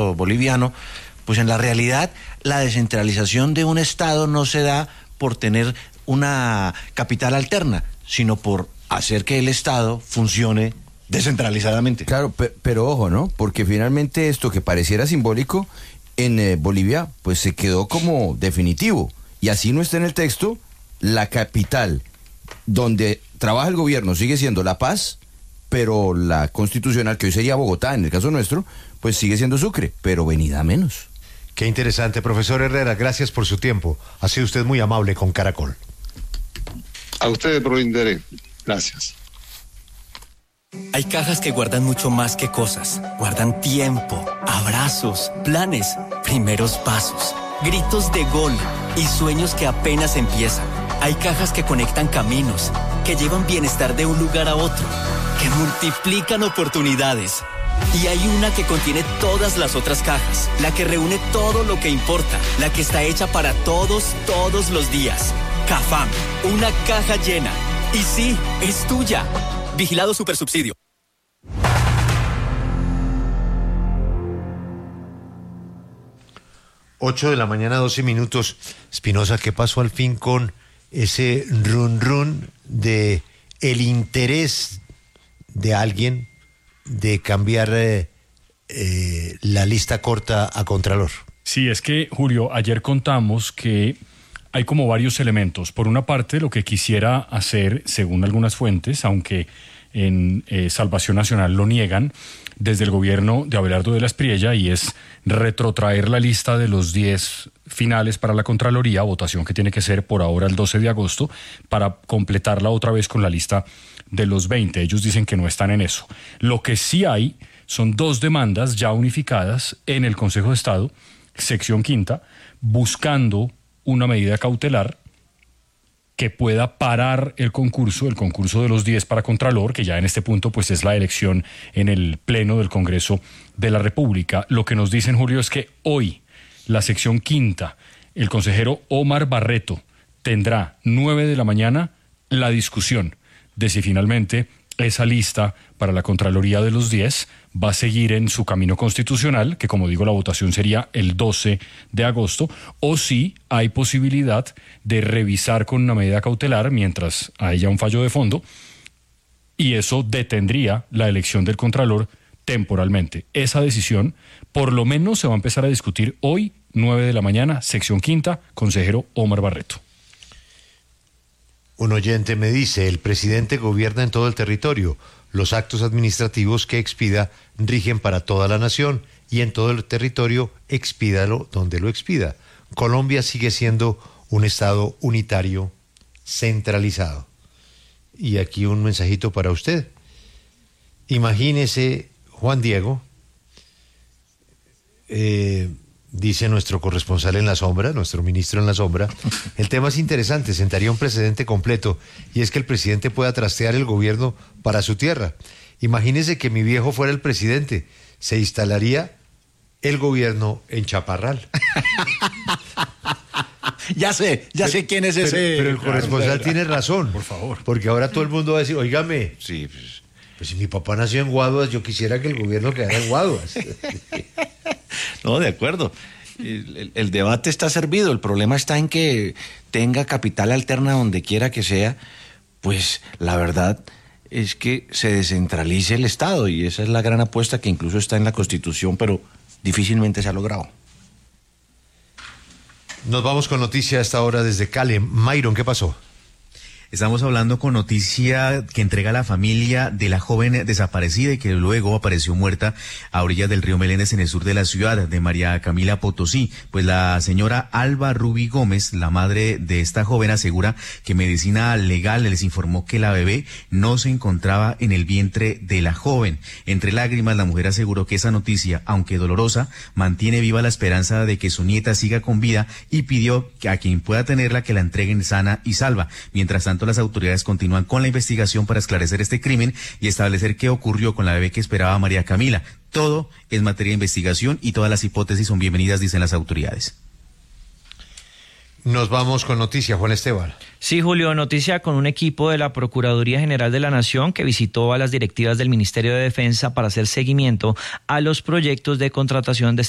caso boliviano, pues en la realidad la descentralización de un Estado no se da por tener una capital alterna, sino por hacer que el Estado funcione descentralizadamente. Claro, pero ojo, ¿no? Porque finalmente esto que pareciera simbólico en Bolivia, pues se quedó como definitivo. Y así no está en el texto, la capital donde trabaja el gobierno sigue siendo La Paz, pero la constitucional, que hoy sería Bogotá, en el caso nuestro, pues sigue siendo Sucre, pero venida menos. Qué interesante, profesor Herrera, gracias por su tiempo. Ha sido usted muy amable con Caracol. A ustedes por el interés. Gracias. Hay cajas que guardan mucho más que cosas. Guardan tiempo, abrazos, planes, primeros pasos, gritos de gol y sueños que apenas empiezan. Hay cajas que conectan caminos, que llevan bienestar de un lugar a otro, que multiplican oportunidades. Y hay una que contiene todas las otras cajas, la que reúne todo lo que importa, la que está hecha para todos los días. Cafam, una caja llena. Y sí, es tuya. Vigilado Supersubsidio. Ocho de la mañana, 12 minutos. Espinosa, ¿qué pasó al fin con ese run de el interés de alguien de cambiar la lista corta a Contralor? Sí, es que, Julio, ayer contamos que hay como varios elementos. Por una parte, lo que quisiera hacer, según algunas fuentes, aunque en Salvación Nacional lo niegan, desde el gobierno de Abelardo de la Espriella, y es retrotraer la lista de los 10 finales para la Contraloría, votación que tiene que ser por ahora el 12 de agosto, para completarla otra vez con la lista de los 20. Ellos dicen que no están en eso. Lo que sí hay son 2 demandas ya unificadas en el Consejo de Estado, sección quinta, buscando una medida cautelar que pueda parar el concurso de los 10 para Contralor, que ya en este punto pues es la elección en el Pleno del Congreso de la República. Lo que nos dicen, Julio, es que hoy la sección quinta, el consejero Omar Barreto, tendrá 9 de la mañana la discusión de si finalmente esa lista para la Contraloría de los 10 va a seguir en su camino constitucional, que como digo la votación sería el 12 de agosto, o si hay posibilidad de revisar con una medida cautelar mientras haya un fallo de fondo, y eso detendría la elección del Contralor temporalmente. Esa decisión por lo menos se va a empezar a discutir hoy, 9 de la mañana, sección quinta, consejero Omar Barreto. Un oyente me dice, el presidente gobierna en todo el territorio. Los actos administrativos que expida rigen para toda la nación y en todo el territorio expídalo donde lo expida. Colombia sigue siendo un estado unitario centralizado. Y aquí un mensajito para usted. Imagínese, Juan Diego, dice nuestro corresponsal en la sombra, nuestro ministro en la sombra, el tema es interesante, sentaría un precedente completo, y es que el presidente pueda trastear el gobierno para su tierra. Imagínese que mi viejo fuera el presidente, se instalaría el gobierno en Chaparral. Ya sé quién es ese. Pero el corresponsal tiene razón. Por favor. Porque ahora todo el mundo va a decir, óigame, Sí, pues si mi papá nació en Guaduas, yo quisiera que el gobierno quedara en Guaduas. no, de acuerdo. El debate está servido. El problema está en que tenga capital alterna donde quiera que sea. Pues la verdad es que se descentralice el Estado, y esa es la gran apuesta que incluso está en la Constitución, pero difícilmente se ha logrado. Nos vamos con noticia a esta hora desde Cali. Mayron, ¿qué pasó? Estamos hablando con noticia que entrega la familia de la joven desaparecida y que luego apareció muerta a orillas del río Meléndez en el sur de la ciudad, de María Camila Potosí. Pues la señora Alba Rubi Gómez, la madre de esta joven, asegura que Medicina Legal les informó que la bebé no se encontraba en el vientre de la joven. Entre lágrimas, la mujer aseguró que esa noticia, aunque dolorosa, mantiene viva la esperanza de que su nieta siga con vida, y pidió que a quien pueda tenerla que la entreguen sana y salva. Mientras tanto, las autoridades continúan con la investigación para esclarecer este crimen y establecer qué ocurrió con la bebé que esperaba María Camila. Todo es materia de investigación y todas las hipótesis son bienvenidas, dicen las autoridades. Nos vamos con noticia, Juan Esteban. Sí, Julio, noticia con un equipo de la Procuraduría General de la Nación que visitó a las directivas del Ministerio de Defensa para hacer seguimiento a los proyectos de contratación de